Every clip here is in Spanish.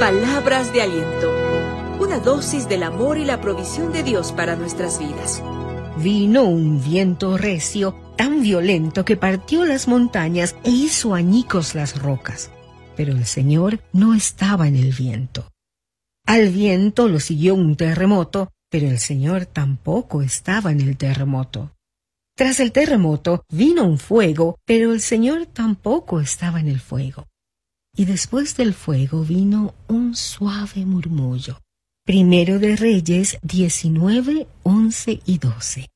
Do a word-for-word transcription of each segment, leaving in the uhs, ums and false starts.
Palabras de aliento. Una dosis del amor y la provisión de Dios para nuestras vidas. Vino un viento recio, tan violento que partió las montañas e hizo añicos las rocas. Pero el Señor no estaba en el viento. Al viento lo siguió un terremoto, pero el Señor tampoco estaba en el terremoto. Tras el terremoto vino un fuego, pero el Señor tampoco estaba en el fuego. Y después del fuego vino un suave murmullo. Primero de Reyes diecinueve, once y doce.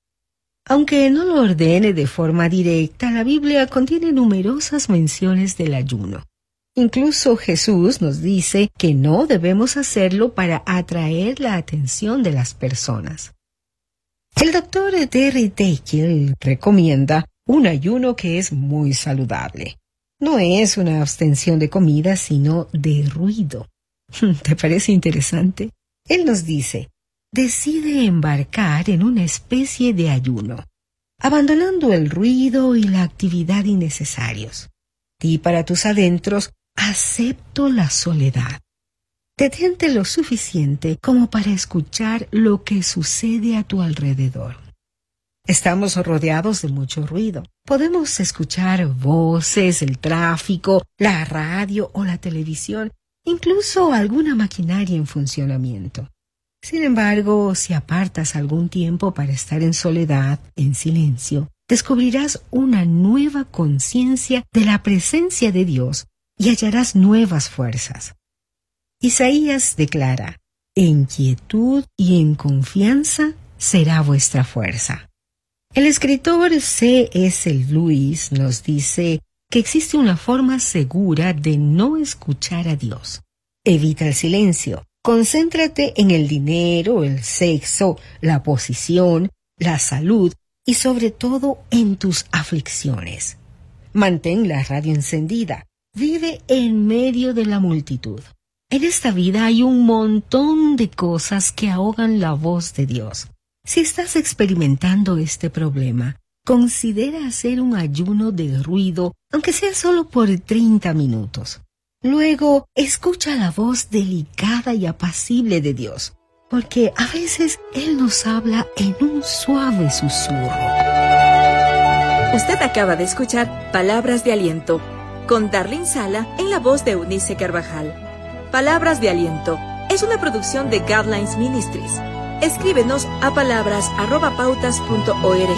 Aunque no lo ordene de forma directa, la Biblia contiene numerosas menciones del ayuno. Incluso Jesús nos dice que no debemos hacerlo para atraer la atención de las personas. El doctor Terry Teichl recomienda un ayuno que es muy saludable. No es una abstención de comida, sino de ruido. ¿Te parece interesante? Él nos dice, decide embarcar en una especie de ayuno, abandonando el ruido y la actividad innecesarios. Di para tus adentros, acepto la soledad. Detente lo suficiente como para escuchar lo que sucede a tu alrededor. Estamos rodeados de mucho ruido. Podemos escuchar voces, el tráfico, la radio o la televisión, incluso alguna maquinaria en funcionamiento. Sin embargo, si apartas algún tiempo para estar en soledad, en silencio, descubrirás una nueva conciencia de la presencia de Dios y hallarás nuevas fuerzas. Isaías declara, en quietud y en confianza será vuestra fuerza. El escritor C S Lewis nos dice que existe una forma segura de no escuchar a Dios. Evita el silencio. Concéntrate en el dinero, el sexo, la posición, la salud y sobre todo en tus aflicciones. Mantén la radio encendida. Vive en medio de la multitud. En esta vida hay un montón de cosas que ahogan la voz de Dios. Si estás experimentando este problema, considera hacer un ayuno de ruido, aunque sea solo por treinta minutos. Luego, escucha la voz delicada y apacible de Dios, porque a veces Él nos habla en un suave susurro. Usted acaba de escuchar Palabras de Aliento, con Darlene Sala en la voz de Eunice Carvajal. Palabras de Aliento es una producción de Guidelines Ministries. Escríbenos a palabras arroba pautas punto org.